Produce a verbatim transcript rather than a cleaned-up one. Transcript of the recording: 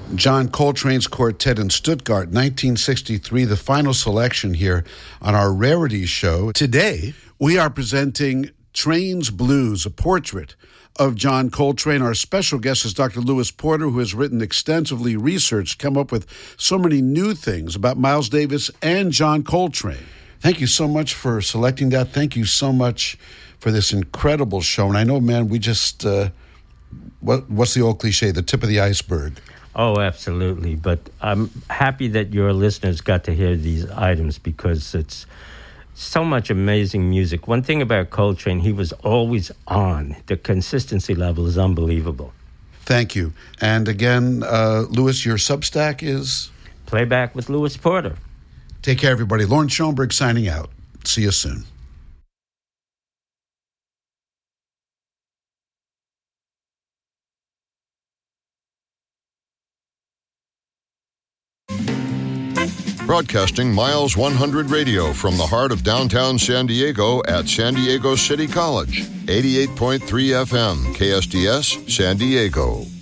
John Coltrane's Quartet in Stuttgart, nineteen sixty-three, the final selection here on our Rarities show. Today, we are presenting Trane's Blues, a portrait of John Coltrane. Our special guest is Doctor Lewis Porter, who has written extensively, researched, come up with so many new things about Miles Davis and John Coltrane. Thank you so much for selecting that. Thank you so much for this incredible show. And I know, man, we just, uh, what, what's the old cliche, the tip of the iceberg. Oh, absolutely. But I'm happy that your listeners got to hear these items because it's so much amazing music. One thing about Coltrane, he was always on. The consistency level is unbelievable. Thank you. And again, uh, Lewis, your Substack is? Playback with Lewis Porter. Take care, everybody. Lawrence Schoenberg signing out. See you soon. Broadcasting Miles one hundred Radio from the heart of downtown San Diego at San Diego City College. eighty-eight point three F M, K S D S, San Diego.